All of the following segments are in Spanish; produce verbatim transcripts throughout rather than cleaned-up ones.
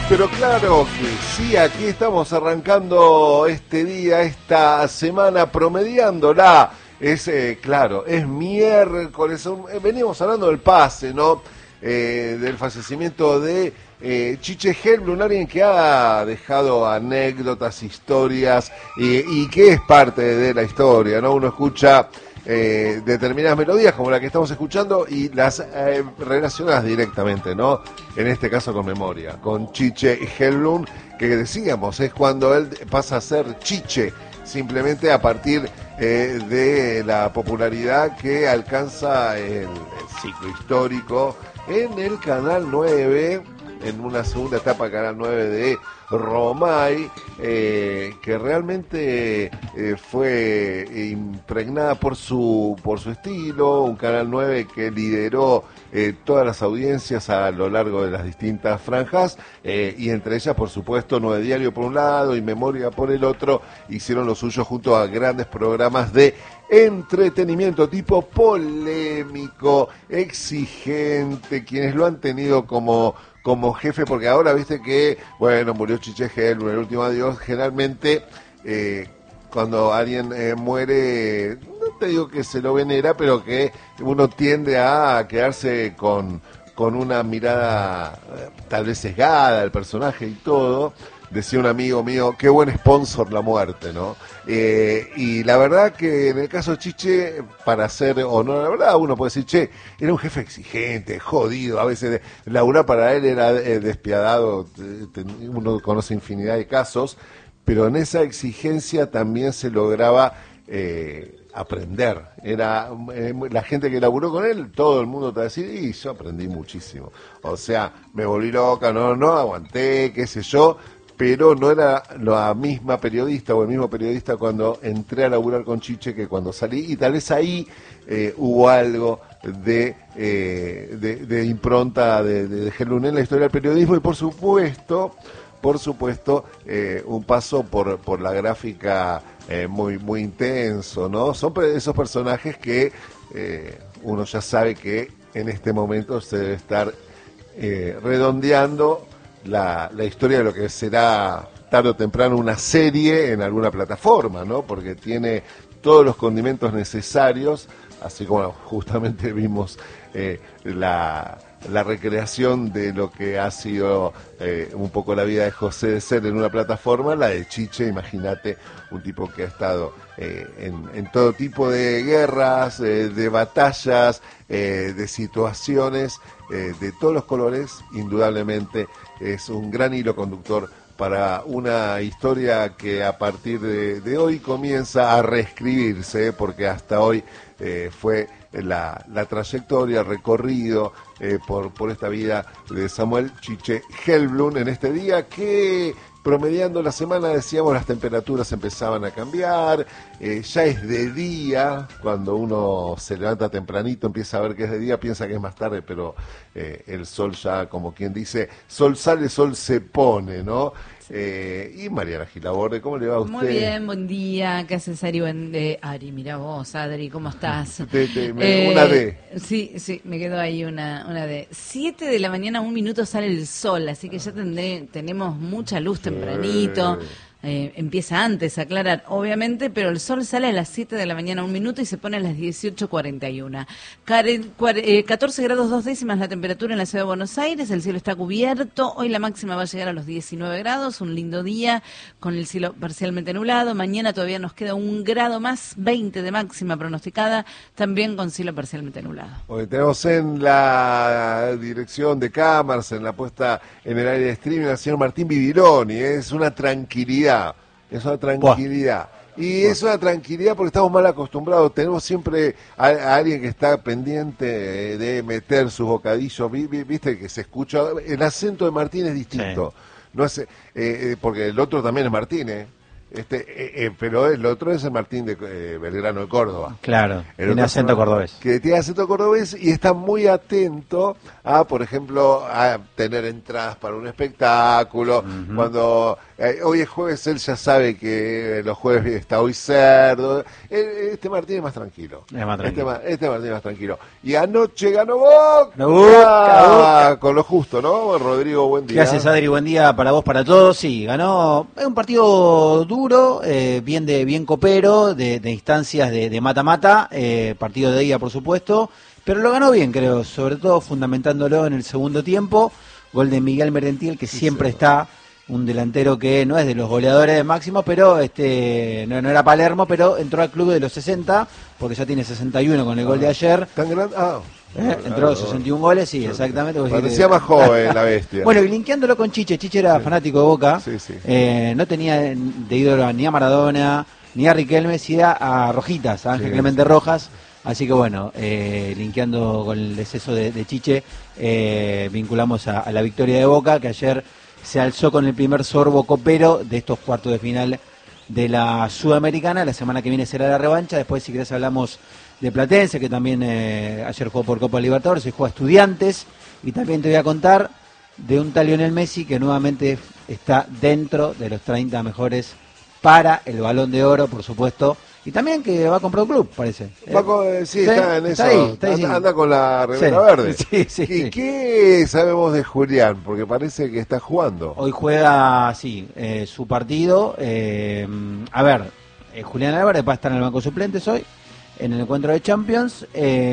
Pero claro que sí, aquí estamos arrancando este día, esta semana, promediándola. Es, eh, claro, es miércoles, eh, venimos hablando del pase, ¿no? Eh, del fallecimiento de eh, Chiche Helblum, alguien que ha dejado anécdotas, historias, y, y que es parte de la historia, ¿no? Uno escucha eh, determinadas melodías como la que estamos escuchando y las eh, relacionadas directamente, ¿no? En este caso con memoria, con Chiche Helblum, que decíamos, es cuando él pasa a ser Chiche, simplemente a partir eh, de la popularidad que alcanza el, el ciclo histórico en el Canal nueve, en una segunda etapa Canal nueve de Romay, eh, que realmente eh, fue impregnada por su por su estilo, un Canal nueve que lideró eh, todas las audiencias a lo largo de las distintas franjas, eh, y entre ellas, por supuesto, Nueve Diario por un lado y Memoria por el otro, hicieron lo suyo junto a grandes programas de entretenimiento tipo polémico, exigente, quienes lo han tenido como como jefe, porque ahora viste que, bueno, murió Chiche Helblum, el último adiós. Generalmente eh, cuando alguien eh, muere, no te digo que se lo venera, pero que uno tiende a quedarse con, con una mirada eh, tal vez sesgada del personaje y todo. Decía un amigo mío, qué buen sponsor la muerte, ¿no? Eh, y la verdad que en el caso de Chiche, para hacer honor a la verdad, uno puede decir, che, era un jefe exigente, jodido, a veces laburar para él era eh, despiadado, uno conoce infinidad de casos, pero en esa exigencia también se lograba eh, aprender. Era eh, la gente que laburó con él, todo el mundo te va a decir, y yo aprendí muchísimo. O sea, me volví loca, no, no aguanté, qué sé yo, pero no era la misma periodista o el mismo periodista cuando entré a laburar con Chiche que cuando salí, y tal vez ahí eh, hubo algo de, eh, de, de impronta de, de, de Helblum en la historia del periodismo, y por supuesto, por supuesto, eh, un paso por, por la gráfica eh, muy, muy intenso, ¿no? Son esos personajes que eh, uno ya sabe que en este momento se debe estar eh, redondeando La, la historia de lo que será tarde o temprano una serie en alguna plataforma, ¿no? Porque tiene todos los condimentos necesarios, así como justamente vimos eh, la, la recreación de lo que ha sido eh, un poco la vida de José de Ser en una plataforma, la de Chiche. Imagínate, un tipo que ha estado eh, en, en todo tipo de guerras, eh, de batallas, eh, de situaciones, eh, de todos los colores. Indudablemente es un gran hilo conductor para una historia que a partir de, de hoy comienza a reescribirse, porque hasta hoy eh, fue la, la trayectoria, el recorrido eh, por, por esta vida de Samuel Chiche Helblum en este día que, promediando la semana, decíamos, las temperaturas empezaban a cambiar, eh, ya es de día, cuando uno se levanta tempranito empieza a ver que es de día, piensa que es más tarde, pero eh, el sol ya, como quien dice, sol sale, sol se pone, ¿no? Eh, y Mariana Gilaborde, ¿cómo le va a usted? Muy bien, buen día, ¿qué haces, Ari? Buen de... Ari, mira vos, Adri, ¿cómo estás? Te, te, me, eh, una D. Sí, sí, me quedó ahí una, una D. Siete de la mañana, un minuto sale el sol, así que ya tendré, tenemos mucha luz tempranito. Eh, empieza antes a aclarar, obviamente, pero el sol sale a las siete de la mañana, un minuto, y se pone a las dieciocho cuarenta y uno. catorce grados dos décimas la temperatura en la ciudad de Buenos Aires, el cielo está cubierto, hoy la máxima va a llegar a los diecinueve grados, un lindo día con el cielo parcialmente nublado. Mañana todavía nos queda un grado más, veinte de máxima pronosticada, también con cielo parcialmente nublado. Hoy tenemos en la dirección de cámaras, en la puesta en el aire de streaming, al señor Martín Bibiloni. Es una tranquilidad. Es una tranquilidad. Buah. Y Buah. es una tranquilidad porque estamos mal acostumbrados. Tenemos siempre a, a alguien que está pendiente de, de meter sus bocadillos. Viste que se escucha. El acento de Martín es distinto. Sí. No es, eh, eh, porque el otro también es Martín, ¿eh? Este, eh, eh, pero el otro es el Martín de eh, Belgrano de Córdoba. Claro, el tiene acento cordobés. Que tiene acento cordobés y está muy atento a, por ejemplo, a tener entradas para un espectáculo, uh-huh. cuando Eh, hoy es jueves, él ya sabe que los jueves está hoy cerdo. Eh, Este Martín es más tranquilo. Es más tranquilo. Este, este Martín es más tranquilo. Y anoche ganó Boca. No, Boca, Boca. Con lo justo, ¿no? Rodrigo, buen día. ¿Qué haces, Adri? Buen día para vos, para todos. Sí, ganó. Es un partido duro, eh, bien de bien copero, de, de instancias de mata-mata, eh, partido de día, por supuesto. Pero lo ganó bien, creo, sobre todo fundamentándolo en el segundo tiempo. Gol de Miguel Merentiel, que sí, siempre sí. está... Un delantero que no es de los goleadores de máximo, pero este no, no era Palermo, pero entró al club de los sesenta, porque ya tiene sesenta y uno con el gol de ayer. ¿Tan grande? Ah. ¿Eh? Entró sesenta y uno goles, sí, exactamente. Parecía más joven la bestia. Bueno, y linkeándolo con Chiche, Chiche era sí. fanático de Boca, sí, sí. Eh, no tenía de ídolo ni a Maradona, ni a Riquelme, sino a Rojitas, a Ángel sí, Clemente sí. Rojas. Así que bueno, eh, linkeando con el deceso de, de Chiche, eh, vinculamos a, a la victoria de Boca, que ayer se alzó con el primer sorbo copero de estos cuartos de final de la Sudamericana. La semana que viene será la revancha. Después, si querés, hablamos de Platense, que también eh, ayer jugó por Copa Libertadores, y jugó a Estudiantes. Y también te voy a contar de un tal Lionel Messi que nuevamente está dentro de los treinta mejores para el Balón de Oro, por supuesto. Y también que va a comprar un club, parece. Va con, sí, ¿Sí? está en está eso. Ahí, está ahí, anda, sí. anda con la remera sí, verde. Sí, sí, ¿Y sí. qué sabemos de Julián? Porque parece que está jugando. Hoy juega, sí, eh, su partido. Eh, a ver, eh, Julián Álvarez va a estar en el banco de suplentes hoy, en el encuentro de Champions.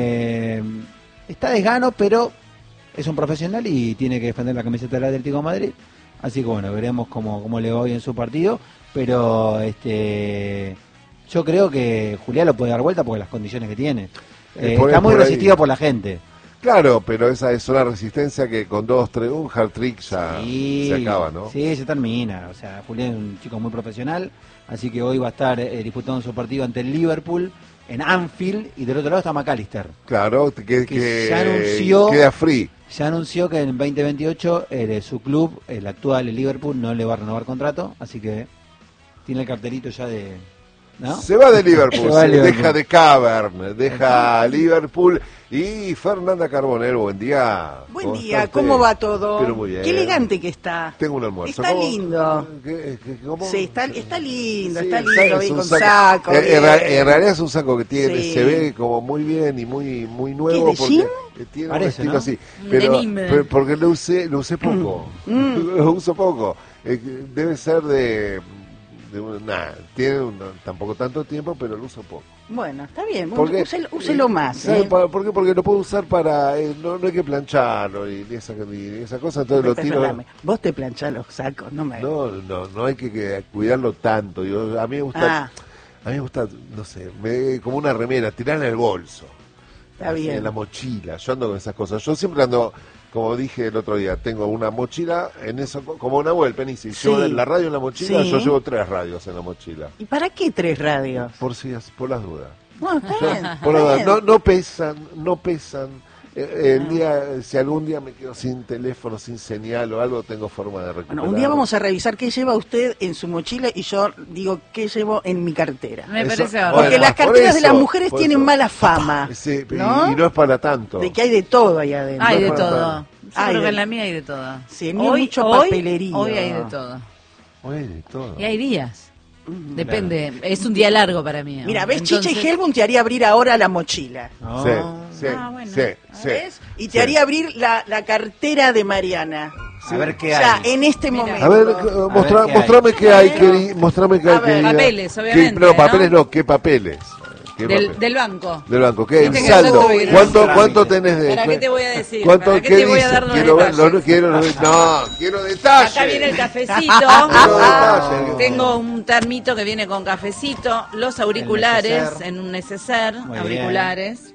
Eh, está desgano, pero es un profesional y tiene que defender la camiseta del Atlético de Madrid. Así que bueno, veremos cómo, cómo le va hoy en su partido. Pero este... yo creo que Julián lo puede dar vuelta porque las condiciones que tiene. Eh, está muy resistido por la gente. Claro, pero esa es una resistencia que con dos, tres, un hard trick ya sí, se acaba, ¿no? Sí, se termina. O sea, Julián es un chico muy profesional, así que hoy va a estar eh, disputando su partido ante el Liverpool en Anfield, y del otro lado está McAllister. Claro, que, que, que ya anunció, queda free. Ya anunció que en veinte veintiocho eh, su club, el actual, el Liverpool, no le va a renovar contrato, así que tiene el cartelito ya de... ¿no? Se va de Liverpool, va se Liverpool. deja de Cavern, deja a Liverpool. Y Fernanda Carbonero, buen día. Buen día, ¿cómo va todo? Pero muy bien. Qué elegante que está. Tengo un almuerzo. Está ¿Cómo? lindo. ¿Qué, qué, cómo? Sí, está, está lindo, sí, está lindo, bien con saco. saco en, bien. en realidad es un saco que tiene, sí. se ve como muy bien y muy muy nuevo. ¿Qué es de jean? Porque tiene Parece, un estilo ¿no? así. Pero, pero porque lo usé, lo usé poco. Mm. Lo uso poco. Eh, debe ser de... de una, nah, tiene un, tampoco tanto tiempo, pero lo uso poco. Bueno, está bien, porque, úselo, úselo más. ¿Sabe ¿eh? por qué? Porque lo puedo usar para... Eh, no, no hay que plancharlo y esa, y esa cosa, entonces lo tiro... Perdóname, vos te planchás los sacos, no me... No, no, no hay que, que cuidarlo tanto. Yo, a mí me gusta... Ah. A mí me gusta, no sé, me, como una remera, tirarla en el bolso. Está bien. En la mochila, yo ando con esas cosas. Yo siempre ando... Como dije el otro día, tengo una mochila en eso, como una web, Penisi. Sí. Yo la radio en la mochila, sí. yo llevo tres radios en la mochila. ¿Y para qué tres radios? Por si, por las dudas. Bueno, está Yo, bien. por las está dudas. bien. No, no pesan, no pesan. Eh, el día, si algún día me quedo sin teléfono, sin señal o algo, tengo forma de recuperar. Bueno, un día vamos a revisar qué lleva usted en su mochila y yo digo qué llevo en mi cartera. Me Eso, parece bueno, Porque las carteras eso, de las mujeres tienen eso. mala fama. Sí, ¿no? Y, y no es para tanto. De que hay de todo ahí adentro. Hay de No, todo. Yo Ay, creo que de- en la mía hay de todo. Sí, en mí hay mucho papelerío. Hoy hay de todo. Oye, de todo. Y hay días. Depende. Es un día largo para mí. Mira, ¿ves? Entonces- Chicha y Helmut te haría abrir ahora la mochila. No. Sí, sí, Ah, bueno. sí, sí. ¿Ves? Y te Sí. haría abrir la, la cartera de Mariana. A ver qué O sea, hay. en este Mira. momento. A ver, eh, mostra, qué hay. mostrame qué hay, queri- mostrame qué A hay, ver, querida. papeles, ¿Qué- obviamente, no, papeles ¿no? no, ¿qué papeles? ¿Qué Del, papel? del banco. Del banco, ¿qué? Viste que Saldo. yo tuve- ¿Cuánto, ¿Cuánto tenés de...? ¿Para qué te voy a decir? ¿Cuánto, ¿Para qué qué te voy a dice? dar los Quiero ver, detalles? los- quiero, los- no, quiero detalles. Acá viene el cafecito. Quiero detalles. Tengo un termito que viene con cafecito, los auriculares neceser. en un neceser, Muy auriculares.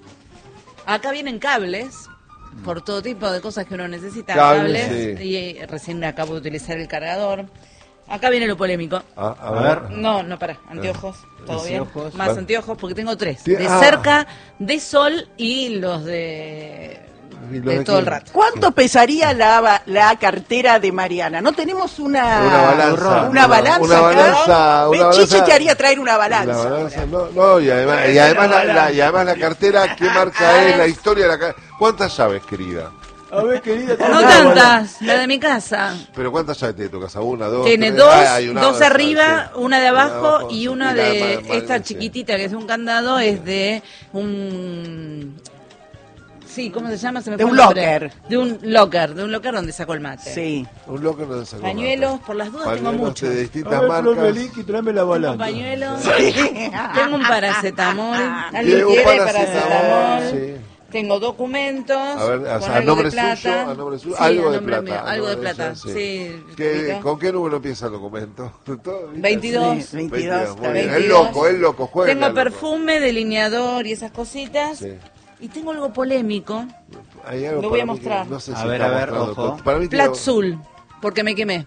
Acá vienen cables por todo tipo de cosas que uno necesita, Cables, cables, sí. y eh, recién acabo de utilizar el cargador. Acá viene lo polémico. Ah, a, A ver. ver. No, no, para, anteojos, todo bien. Anteojos. Más Vale. anteojos, porque tengo tres. Sí, De ah. cerca, de sol y los de, ¿Y los de de todo el qué? rato. ¿Cuánto pesaría la, ba- la cartera de Mariana? ¿No tenemos una, Una balanza. Una balanza. Una acá? balanza, ¿Ves? una balanza. Chiche te haría traer una balanza. La balanza, no, no, y además, y además, la, la- y además la cartera, ¿qué marca es? La historia de la cartera. ¿Cuántas llaves, querida? A ver, querida. No tantas, la de mi casa. ¿Pero cuántas llaves tiene tu casa? ¿Una, dos, Tiene tres? dos, Ah, hay una- dos arriba, sí. una de abajo y sí. una Y la de ma- ma- esta sí. chiquitita que es un candado, es de un... Sí, ¿cómo se llama? Se me De fue un el nombre. locker. De un locker, de un locker donde sacó el mate. Sí. Un loco no sacó Pañuelos, mate. por las dudas Pañuelos tengo muchos. de A distintas ver, marcas. Flomelic, tráeme la Tengo balanza. pañuelos, tengo un paracetamol, Tiene alguien un quiere paracetamol, paracetamol, sí. tengo documentos, A ver, o con sea, a algo nombre de plata. suyo, a nombre suyo, Sí, algo a de nombre plata. mío, a algo de nombre plata, suyo, sí. ¿Qué- ¿Explica? ¿Con qué número empieza el documento? Todo, ¿viste? veintidós. Sí, veintidós. Muy bien. veintidós. Es loco, es loco, juega. Tengo loco. perfume, delineador y esas cositas. Sí. Y tengo algo polémico. Hay algo Lo voy a para mí que mostrar. No sé A si ver, está a ver, mostrando. ojo. Para mí tiene- Platzul, porque me quemé.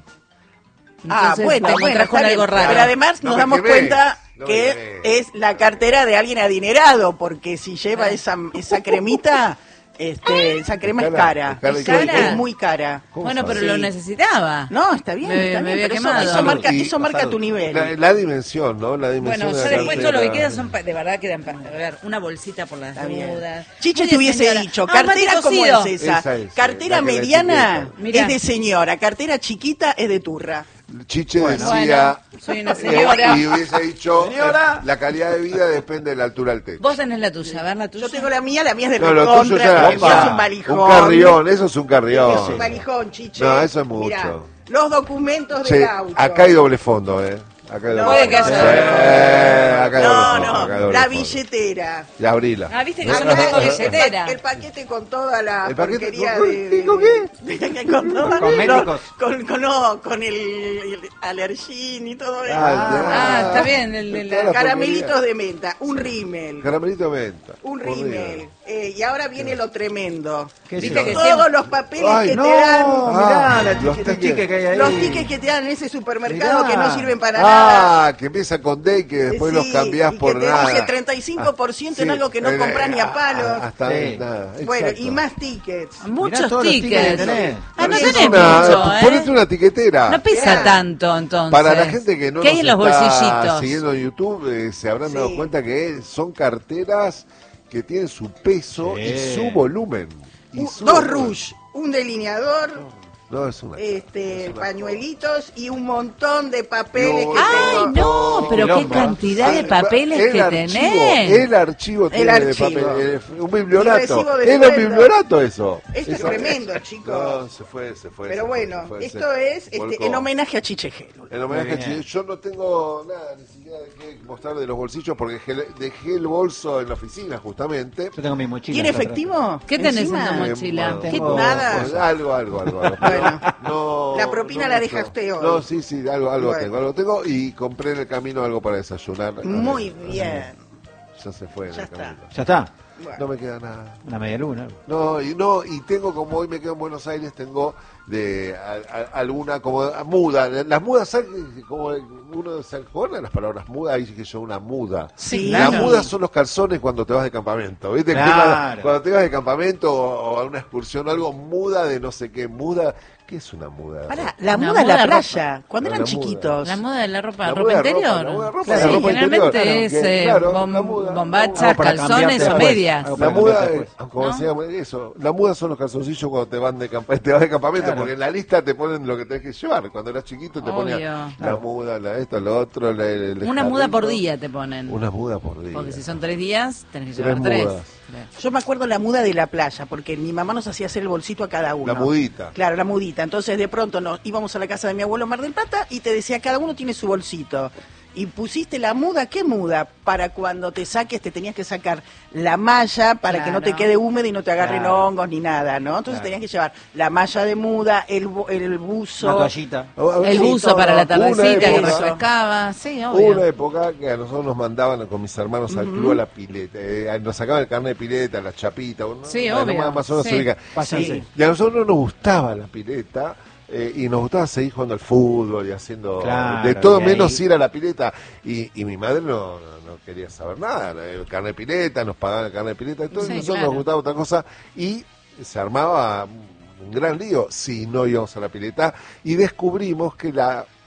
Ah, Entonces, bueno, te bueno, encontrás con está algo bien. raro. Pero además No nos me damos quemé, cuenta no me que quemé. es la cartera de alguien adinerado, porque si lleva esa, esa cremita, este, esa crema es Es cara. cara, es Es, cara y cara, cara. es muy cara. ¿Cómo Bueno, pero sabe? lo Sí. necesitaba. No, está bien, Me- está me bien, había pero eso, quemado. eso marca, Y- eso marca tu nivel. La, la dimensión, ¿no? La dimensión Bueno, de yo la después todo lo que cartera. queda son, pa- de verdad quedan para ver, una bolsita por las Está bien. dudas. Chiche Muy te de hubiese señora. dicho, Ah, cartera mate como cocido. es esa. Esa es, Cartera la que la mediana etiqueta. Mirá. es de señora, cartera chiquita es de turra. Chiche Bueno. decía... Bueno, soy una señora. eh, y hubiese dicho, Señora. eh, la calidad de vida depende de la altura del techo. Vos tenés la tuya, a ver la tuya. Yo tengo la mía, la mía es de No, lo tuyo recontra, ya porque opa, es un valijón. un carrión, eso es un Es carrión. un valijón, chiche. No, eso es mucho. Mirá, los documentos de Che, gaucho. acá hay doble fondo, ¿eh? Acá hay No, doble Puede que fondo. haya doble fondo. Eh, acá hay doble No, fondo, acá hay no, doble la fondo. billetera. Y abrila. Ah, viste que Acá yo no tengo el- billetera. El paquete con toda la ¿El paquete porquería con- de, de- con de- de- con, toda- Cosméticos. con, con, no, con el, el alergín y todo eso. Ah, está bien, el- el- Toda la Caramelitos porquería. de menta, un rímel. Caramelito de menta. Un Por rímel. Dios. Eh, y ahora viene lo tremendo. ¿Qué es Viste eso? que Todos siempre- los papeles Ay, que No, te dan. mirá, Ah, la los chique, tickets. chique que hay ahí. Los tickets que te dan en ese supermercado que no sirven para nada. Ah, que empieza con D y que después Sí, los cambiás y que por te nada. dice treinta y cinco por ciento en algo que no eh, compras ni a palos. Hasta Sí. nada. Bueno, exacto. y más tickets. Muchos todos los tickets que tickets. tenés. Ah, no Ponete tenés Una- mucho, ¿eh? Ponete una tiquetera. No pesa Mirá. tanto, entonces. Para la gente que no ¿Qué hay nos en los está bolsillitos? siguiendo en YouTube, eh, se habrán Sí. dado cuenta que son carteras que tienen su peso Sí. y su volumen. Y Un- su dos volumen. rouge, un delineador, No, es una. este, es una- pañuelitos y un montón de papeles No, que ¡Ay, tengo. no! Pero qué Quilombo. cantidad de Ah, papeles el que archivo, tenés. El archivo tiene de archivo. papel, eh, un Y bibliorato. recibo de Era un sueldo. bibliorato eso. Esto es Eso- tremendo, chicos. No, se fue, se fue. Pero se fue, bueno, se fue, esto se es este, volcó. en homenaje a Chiche Gelo. En homenaje a Muy bien. Chile. Yo no tengo nada, ni siquiera de qué mostrar de los bolsillos porque dejé, dejé el bolso en la oficina justamente. Yo tengo mi mochila. ¿Tiene acá atrás. efectivo? ¿Qué tenés Encima? en tu mochila? Eh, ¿Qué- Tengo- Nada. pues, algo, algo, algo. algo, pero Bueno. no, La propina no la mucho. dejaste hoy. No, sí, sí, algo, algo Bueno. tengo, algo tengo y compré en el camino algo para desayunar. Muy Así- bien. Ya se fue en Ya el está. camino. Ya está. Bueno. No me queda nada. Una media luna. No, y no, y tengo como hoy me quedo en Buenos Aires, tengo de a- a- alguna como muda. Las mudas, ¿sabes? Como uno se acuerda de las palabras muda, ahí que yo una muda. Sí, Las claro. mudas son los calzones cuando te vas de campamento, ¿viste? Que Claro. Cuando te vas de campamento o, o a una excursión o algo, muda de no sé qué, muda. ¿Qué es una muda? Pará, la Una muda en muda la de playa, cuando La eran muda. chiquitos. La moda de la ropa, La ropa muda de ropa, interior. la muda de ropa, Sí, la ropa generalmente interior, es claro, que- eh, claro, bom- la muda. bombachas, Algo para calzones cambiarte o después. medias. Algo La para muda, cambiarte eh, después. como ¿No? se llama eso, la muda son los calzoncillos cuando te van de campa- te vas de campamento, Claro. porque en la lista te ponen lo que tenés que llevar. Cuando eras chiquito te Obvio. ponían la muda, la esto, lo otro, la, el Una muda por jarrito. día te ponen. Una muda por día. Porque si son tres días, tenés que Tres llevar tres. mudas. Yo me acuerdo la muda de la playa, porque mi mamá nos hacía hacer el bolsito a cada uno. La mudita. Claro, la mudita. Entonces de pronto nos íbamos a la casa de mi abuelo en Mar del Plata y te decía, cada uno tiene su bolsito. Y pusiste la muda, ¿qué muda? Para cuando te saques, te tenías que sacar la malla para que no te Claro. quede húmedo y no te agarren Claro. hongos ni nada, ¿no? Entonces Claro. tenías que llevar la malla de muda, el, bu- el buzo. Una toallita. El Sí, buzo todo. para la Una tardecita que época- refrescaba. Sí, Hubo obvio. una época que a nosotros nos mandaban con mis hermanos al club a la pileta. eh, nos sacaban el carnet de pileta, la chapita. ¿no? Sí, Bueno, obvio, Más, más o menos sí. se ubica. Pásense. Sí. Y a nosotros no nos gustaba la pileta eh, y nos gustaba seguir jugando al fútbol y haciendo Claro, de todo y menos ahí- ir a la pileta. Y, y mi madre no, no, no quería saber nada. El carnet de pileta, nos pagaban el carnet de pileta. Entonces Sí, nosotros claro. nos gustaba otra cosa y se armaba un gran lío si no íbamos a la pileta. Y descubrimos que la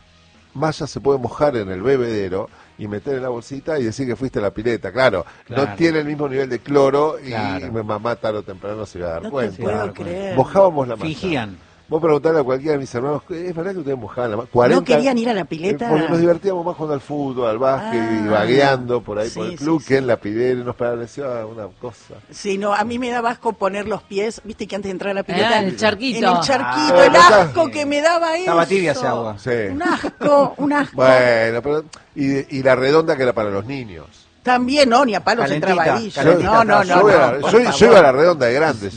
Maya se puede mojar en el bebedero y meter en la bolsita y decir que fuiste a la pileta. Claro, claro. no tiene el mismo nivel de cloro y claro. mi mamá tarde o temprano se iba a dar no cuenta. Te puedo creer. Mojábamos la malla. Fingían. Vos preguntarle a cualquiera de mis hermanos, ¿es verdad que ustedes mojaban la malla? cuarenta, ¿No querían ir a la pileta? Porque nos divertíamos más jugando al fútbol, al básquet ah, y vagueando por ahí sí, por el club sí, que sí. en la pileta, nos parecía una cosa. Sí, no, a mí me daba asco poner los pies, viste que antes de entrar a la pileta. Ah, en el charquito. En el charquito, ah, el asco que me daba eso. Estaba tibia esa agua. Sí. Un asco, un asco. Bueno, pero, y, y la redonda que era para los niños. También, no, ni a palos calentita, entraba ahí. Yo, no, no, no. Yo, no, a, no, yo, yo iba a la redonda de grande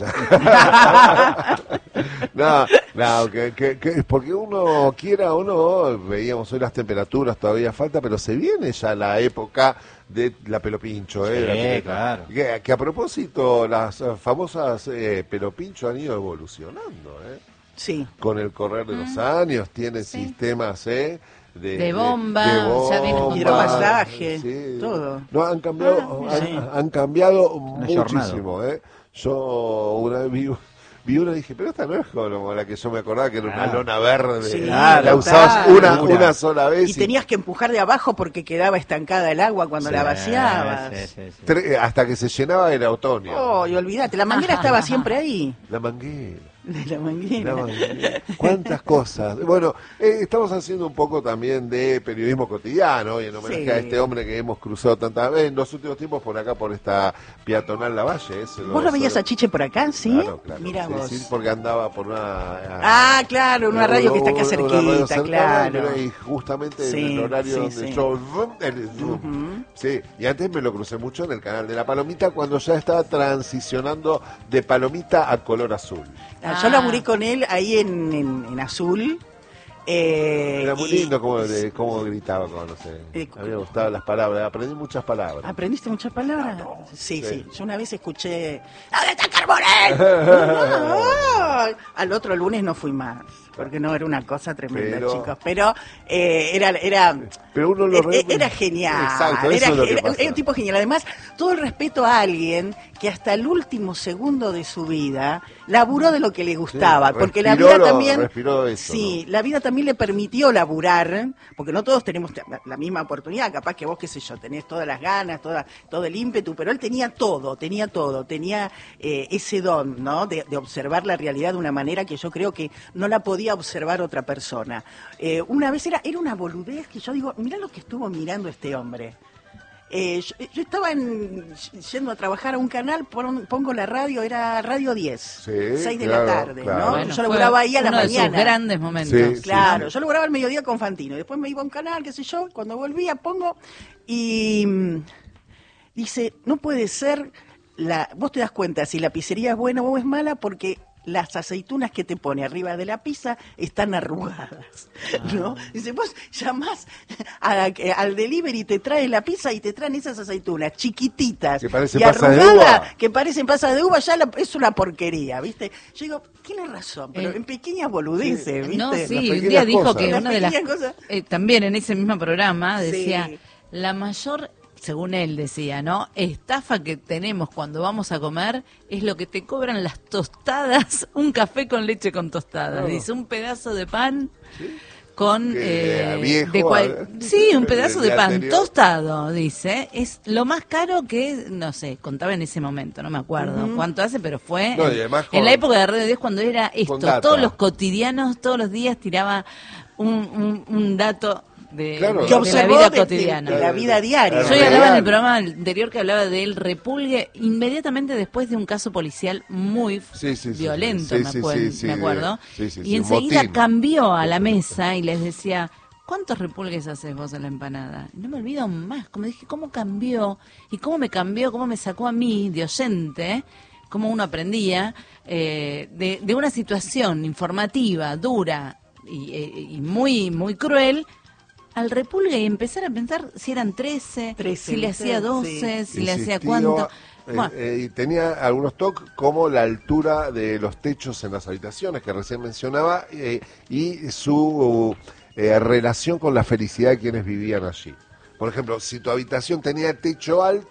ya. no, no, que, que, que, porque uno quiera o no, veíamos hoy las temperaturas, todavía falta, pero se viene ya la época de la pelopincho. ¿eh? Sí, claro. Que, que a propósito, las famosas eh, pelopincho han ido evolucionando. ¿eh? Sí. Con el correr de los años, tienen sí. sistemas, ¿eh? De, de bomba, de, de bomba, ya viene hidromasaje, sí. todo. No, han cambiado, ah, han, sí. han cambiado una muchísimo, ¿eh? Yo una vez vi, vi una y dije, pero esta no es como la que yo me acordaba, que era una ah. lona verde. Sí, ah, la usabas una, una sola vez. Y, y tenías que empujar de abajo porque quedaba estancada el agua cuando sí, la vaciabas. Sí, sí, sí. Tre- hasta que se llenaba era otoño. Oh, y olvídate, la manguera estaba siempre ahí. La manguera. De la manguera. La manguera. ¿Cuántas cosas? Bueno, eh, estamos haciendo un poco también de periodismo cotidiano y en homenaje sí. a este hombre que hemos cruzado tantas veces en los últimos tiempos por acá, por esta peatonal Lavalle. ¿Vos lo, lo veías a Chiche por acá, sí? Claro, claro. Mira sí, vos. Sí, porque andaba por una... Ah, claro, una radio que está acá cerquita, cercana, claro. Y justamente sí, en el horario sí, donde sí. yo... El, uh-huh. Sí, y antes me lo crucé mucho en el canal de La Palomita cuando ya estaba transicionando de palomita a color azul. Ah, yo laburé con él ahí en, en, en azul. Eh, Era muy y, lindo cómo, de, cómo gritaba, como no sé. Eh, me había gustado las palabras, aprendí muchas palabras. ¿Aprendiste muchas palabras? Ah, no. sí, sí, sí. Yo una vez escuché, ¿dónde está Carbonell? no, no. Al otro lunes no fui más, porque no era una cosa tremenda, pero, chicos. Pero eh, era, era, pero uno lo era, era genial. Exacto, era, eso es lo que era, pasa. era un tipo genial. Además, todo el respeto a alguien que hasta el último segundo de su vida laburó de lo que le gustaba, sí, porque la vida lo, también, respiró eso, sí, ¿no? la vida también le permitió laburar, porque no todos tenemos la misma oportunidad, capaz que vos, qué sé yo, tenés todas las ganas, toda, todo el ímpetu, pero él tenía todo, tenía todo, tenía eh, ese don, ¿no? De, de observar la realidad de una manera que yo creo que no la podía observar otra persona. Eh, una vez era, era una boludez que yo digo, mirá lo que estuvo mirando este hombre. Eh, yo, yo estaba en, yendo a trabajar a un canal, pon, pongo la radio, era Radio diez, sí, seis de claro, la tarde, claro. ¿no? Bueno, yo laburaba ahí a la uno mañana. De sus grandes momentos. Sí, claro, sí. yo laburaba al mediodía con Fantino, y después me iba a un canal, qué sé yo, cuando volvía pongo, y mmm, dice, no puede ser, la, vos te das cuenta si la pizzería es buena o es mala, porque las aceitunas que te pone arriba de la pizza están arrugadas, ¿no? Ah. Dice, vos llamás a, a, al delivery, te trae la pizza y te traen esas aceitunas chiquititas que parecen y arrugadas, que parecen pasas de uva, ya la, es una porquería, ¿viste? Yo digo, tiene razón, pero eh, en pequeñas boludeces, ¿viste? No, sí, un día dijo que una de las... Cosas... Eh, también en ese mismo programa decía, sí. la mayor... según él decía, ¿no? Estafa que tenemos cuando vamos a comer es lo que te cobran las tostadas, un café con leche con tostadas. Oh. Dice, un pedazo de pan ¿sí? con... Eh, viejo, de cual, sí, un pedazo de, de pan anterior. Tostado, dice. Es lo más caro que, no sé, contaba en ese momento, no me acuerdo uh-huh. cuánto hace, pero fue no, en, con, en la época de Radio diez cuando era esto. Todos los cotidianos, todos los días tiraba un, un, un dato... De, claro, de, de la vida de, cotidiana. De, de la vida diaria. Yo ya hablaba en el programa anterior que hablaba del repulgue inmediatamente después de un caso policial muy sí, sí, violento, sí, sí, me, acuerdo, sí, sí, me acuerdo. Sí, sí, y enseguida motín. Cambió a la mesa y les decía, ¿cuántos repulgues haces vos en la empanada? Y no me olvido más, como dije, ¿cómo cambió? Y cómo me cambió, cómo me sacó a mí de oyente, cómo uno aprendía eh, de, de una situación informativa, dura y, y muy, muy cruel, al repulgue y empezar a pensar si eran trece, trece si le hacía doce, sí. si le hacía cuánto. Eh, bueno. eh, y tenía algunos toques como la altura de los techos en las habitaciones que recién mencionaba eh, y su eh, relación con la felicidad de quienes vivían allí. Por ejemplo, si tu habitación tenía techo alto,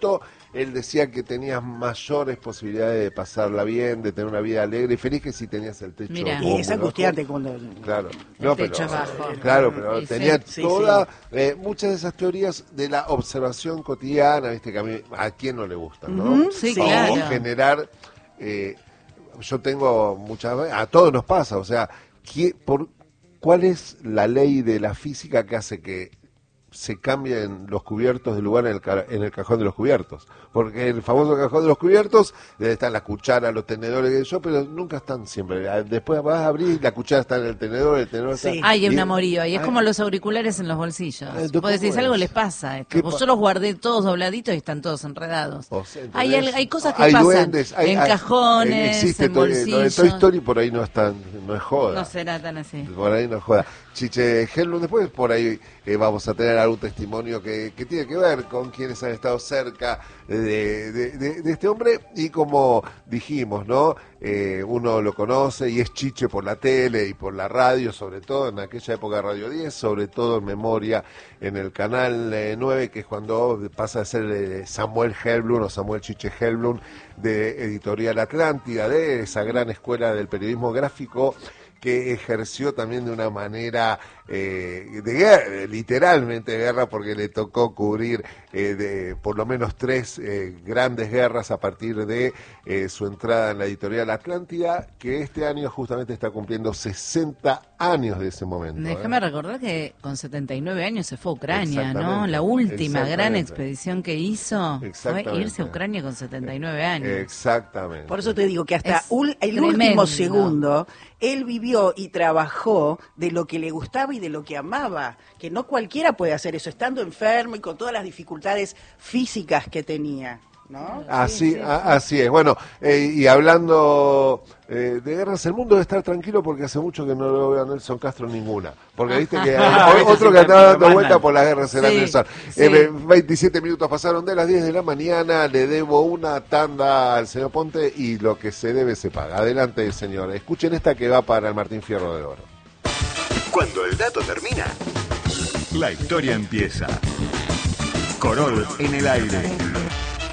él decía que tenías mayores posibilidades de pasarla bien, de tener una vida alegre y feliz que si tenías el techo. Mira. Y es angustiante cuando... Claro, El no, techo pero, bajo. claro, pero Sí, tenía sí. toda, Sí, eh, muchas de esas teorías de la observación cotidiana, viste que a mí, a quién no le gustan, ¿no? Ujú, Sí, sí. O claro. generar, eh, yo tengo muchas veces, a todos nos pasa, o sea, ¿qué, por, ¿cuál es la ley de la física que hace que se cambien los cubiertos de lugar en el, ca- en el cajón de los cubiertos? Porque el famoso cajón de los cubiertos, donde están las cucharas, los tenedores, que yo, pero nunca están siempre. Después vas a abrir y la cuchara está en el tenedor, el tenedor Sí. está... Hay y- un amorío, y es Ay, como los auriculares en los bolsillos. Eh, Vos ¿cómo decís, es? algo les pasa a ¿Qué esto. pa- Yo los guardé todos dobladitos y están todos enredados. o sea, hay, ¿entendés? al- hay cosas que Hay pasan duendes, hay- en hay- cajones, existe en to- lo de bolsillos. Toy Story por ahí no es tan, no es joda. No será tan así. Por ahí no joda. Chiche Helblum, después por ahí eh, vamos a tener algún testimonio que, que tiene que ver con quienes han estado cerca de, de- de- de este hombre y como dijimos, ¿no? Eh, uno lo conoce y es Chiche por la tele y por la radio, sobre todo en aquella época de Radio diez, sobre todo en memoria en el canal eh, nueve, que es cuando pasa a ser eh, Samuel Helblum o Samuel Chiche Helblum de Editorial Atlántida, de esa gran escuela del periodismo gráfico que ejerció también de una manera eh, de guerra, literalmente de guerra, porque le tocó cubrir eh, de por lo menos tres eh, grandes guerras a partir de eh, su entrada en la Editorial Atlántida, que este año justamente está cumpliendo sesenta años de ese momento. Déjame ¿eh? recordar que con setenta y nueve años se fue a Ucrania, ¿no? Exactamente, La última gran exactamente. expedición que hizo fue Exactamente. irse a Ucrania con setenta y nueve años. Exactamente. Por eso te digo que hasta Es ul- el tremendo. último segundo él vivió y trabajó de lo que le gustaba y de lo que amaba, que no cualquiera puede hacer eso, estando enfermo y con todas las dificultades físicas que tenía, ¿no? Así, Sí, sí, a- sí. así es. Bueno, eh, y hablando eh, de guerras, el mundo debe estar tranquilo porque hace mucho que no lo veo a Nelson Castro ninguna. Porque viste que Ah, hay ese otro sí que me- andaba me dando mandan. vuelta por las guerras era Sí, Nelson. sí. Eh, veintisiete minutos pasaron de las diez de la mañana, le debo una tanda al señor Ponte y lo que se debe se paga. Adelante, señor. Escuchen esta que va para el Martín Fierro de Oro. Cuando el dato termina, la historia empieza. Corol en el aire.